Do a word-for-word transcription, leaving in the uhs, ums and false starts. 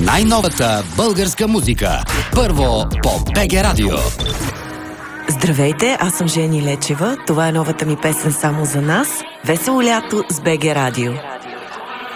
най-новата българска музика. Първо по БГ Радио. Здравейте, аз съм Жени Лечева. Това е новата ми песен само за нас. Весело лято с БГ Радио.